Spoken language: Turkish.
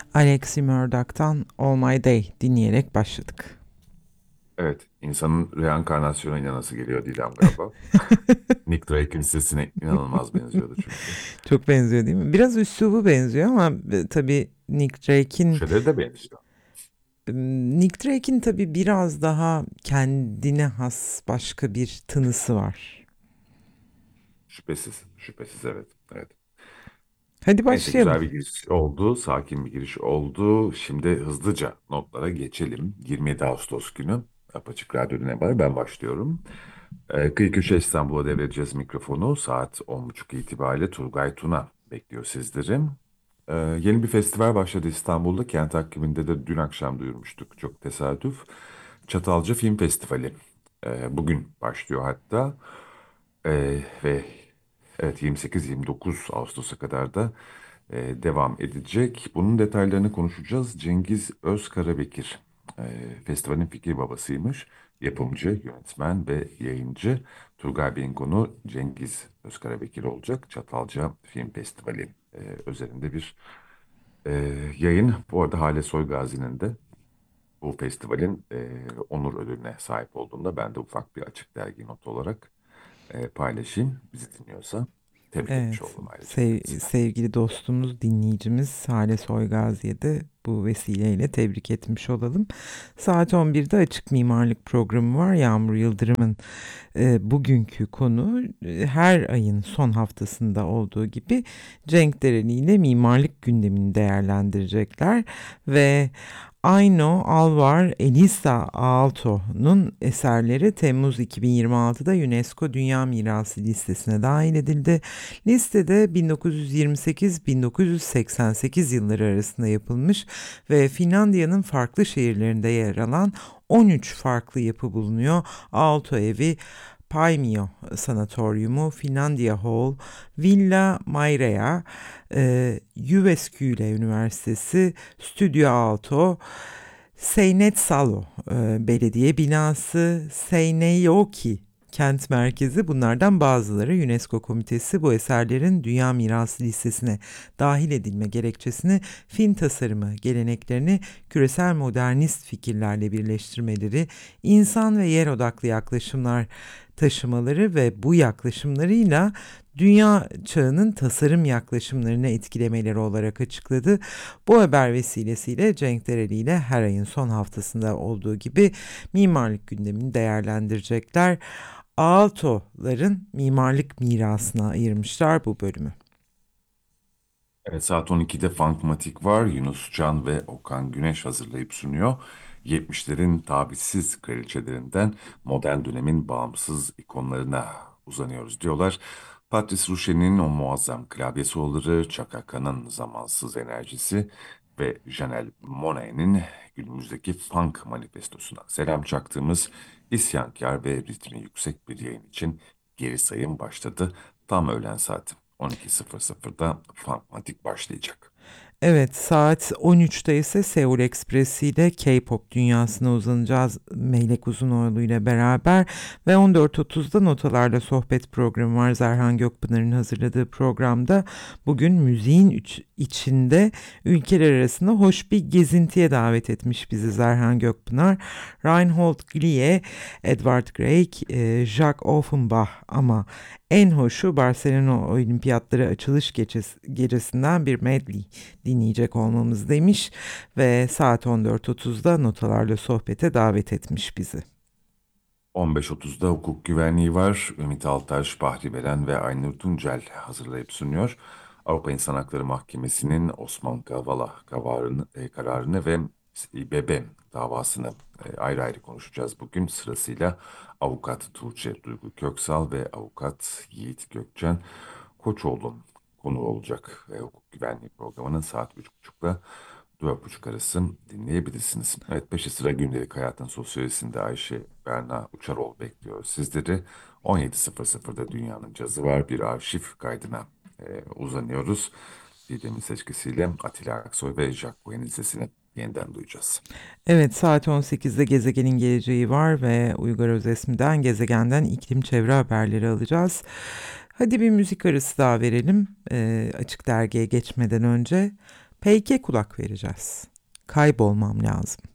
Alexi Murdoch'tan All My Day dinleyerek başladık. Evet, insanın reenkarnasyona inanası geliyor Didem galiba. Nick Drake'in sesine inanılmaz benziyordu çünkü. Çok benziyor değil mi? Biraz üslubu benziyor ama tabii Şeyleri de benziyor. Nick Drake'in tabii biraz daha kendine has başka bir tınısı var. Şüphesiz, şüphesiz evet. Evet. Hadi Neyse güzel başlayalım. bir giriş oldu, sakin bir giriş oldu. Şimdi hızlıca notlara geçelim. 27 Ağustos günü Apaçık Radyo ne var? Ben başlıyorum. Kıyı Köşe İstanbul'a devredeceğiz mikrofonu. Saat 10.30 itibariyle Turgay Tuna bekliyor sizleri. Yeni bir festival başladı İstanbul'da. Kent Takvimi'nde de dün akşam duyurmuştuk. Çok tesadüf. Çatalca Film Festivali. Bugün başlıyor hatta. Ve evet 28-29 Ağustos'a kadar da devam edecek. Bunun detaylarını konuşacağız. Cengiz Özkarabekir festivalin fikir babasıymış. Yapımcı, yönetmen ve yayıncı. Turgay Bey'in konu Cengiz Özkarabekir olacak. Çatalca Film Festivali özelinde bir e, yayın. Bu arada Hale Soygazi'nin de bu festivalin onur ödülüne sahip olduğunda ben de ufak bir açık dergi notu olarak paylaşayım. Bizi dinliyorsa tebrik etmiş Evet, oldum ayrıca kendisine. sevgili dostumuz, dinleyicimiz Hale Soygazi'ye de bu vesileyle tebrik etmiş olalım. Saat 11'de Açık Mimarlık programı var. Yağmur Yıldırım'ın bugünkü konu her ayın son haftasında olduğu gibi Cenk Dereli ile mimarlık gündemini değerlendirecekler ve Aino Alvar Elisa Aalto'nun eserleri Temmuz 2026'da UNESCO Dünya Mirası listesine dahil edildi. Listede 1928-1988 yılları arasında yapılmış ve Finlandiya'nın farklı şehirlerinde yer alan 13 farklı yapı bulunuyor. Aalto Evi, Paimio Sanatoryumu, Finlandia Hall, Villa Mairea, Jyväskylä Üniversitesi, Studio Aalto, Seynet Salo Belediye Binası, Seinäjoki Kent Merkezi bunlardan bazıları. UNESCO Komitesi bu eserlerin Dünya Mirası listesine dahil edilme gerekçesini Fin tasarımı geleneklerini küresel modernist fikirlerle birleştirmeleri, insan ve yer odaklı yaklaşımlar taşımaları ve bu yaklaşımlarıyla dünya çağının tasarım yaklaşımlarını etkilemeleri olarak açıkladı. Bu haber vesilesiyle Cenk Dereli ile her ayın son haftasında olduğu gibi mimarlık gündemini değerlendirecekler. Aalto'ların mimarlık mirasına ayırmışlar bu bölümü. Evet, saat 12'de Funkmatik var. Yunus Can ve Okan Güneş hazırlayıp sunuyor. 70'lerin tabisiz kraliçelerinden modern dönemin bağımsız ikonlarına uzanıyoruz diyorlar. Patrice Rushen'in o muazzam klavye soloları, Chaka Khan'ın zamansız enerjisi ve Janelle Monáe'nin günümüzdeki funk manifestosuna selam çaktığımız isyankar ve ritmi yüksek bir yayın için geri sayım başladı. Tam öğlen saati. 12.00'da Funkmatik başlayacak. Evet, saat 13'te ise Seul Ekspresi ile K-pop dünyasına uzanacağız Meylek Uzunoğlu ile beraber ve 14.30'da Notalarla Sohbet programı var. Zerhan Gökpınar'ın hazırladığı programda bugün müziğin içinde ülkeler arasında hoş bir gezintiye davet etmiş bizi Zerhan Gökpınar. Reinhold Glie, Edvard Grieg, Jacques Offenbach ama en hoşu Barcelona Olimpiyatları açılış gecesinden bir medley dinleyecek olmamız demiş ve saat 14.30'da Notalarla Sohbete davet etmiş bizi. 15.30'da hukuk güvenliği var. Ümit Altaş, Bahri Belen ve Aynur Tuncel hazırlayıp sunuyor. Avrupa İnsan Hakları Mahkemesi'nin Osman Kavala kararını ve İBB davasını ayrı ayrı konuşacağız bugün. Sırasıyla avukat Tuğçe Duygu Köksal ve avukat Yiğit Gökçen Koçoğlu konu olacak. Hukuk güvenliği programının saat 3.30'da 4.30 arası dinleyebilirsiniz. Evet, peşi sıra gündelik hayatın sosyolojisinde Ayşe Berna Uçarol bekliyor sizleri. 17.00'da Dünyanın Cazı var. Bir arşiv kaydına uzanıyoruz. Didem'in seçkisiyle Atilla Aksoy ve Jacques Cousteau'nun sesini yeniden duyacağız. Evet, saat 18'de Gezegenin Geleceği var ve Uygar Özesmi'den gezegenden iklim çevre haberleri alacağız. Hadi bir müzik arası daha verelim açık dergiye geçmeden önce. Fake'e kulak vereceğiz. Kaybolmam lazım.